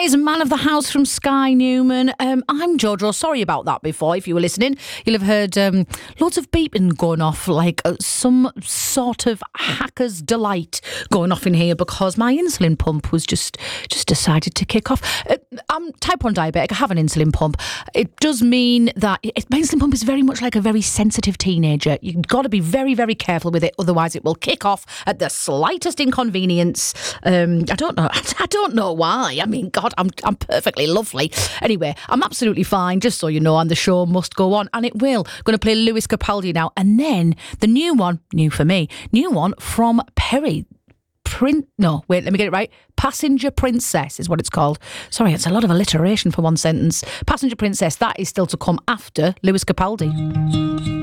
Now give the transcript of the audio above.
is Man of the House from Sky Newman. I'm Jojo. Sorry about that before. If you were listening, you'll have heard loads of beeping going off, like some sort of hacker's delight going off in here because my insulin pump was just decided to kick off. I'm type 1 diabetic. I have an insulin pump. It does mean that my insulin pump is very much like a very sensitive teenager. You've got to be very, very careful with it. Otherwise, it will kick off at the slightest inconvenience. I don't know why. I mean, God, I'm perfectly lovely. Anyway, I'm absolutely fine, just so you know, and the show must go on, and it will. Going to play Lewis Capaldi now, and then the new one from Perry. Let me get it right. Passenger Princess is what it's called. Sorry, it's a lot of alliteration for one sentence. Passenger Princess, that is still to come after Lewis Capaldi.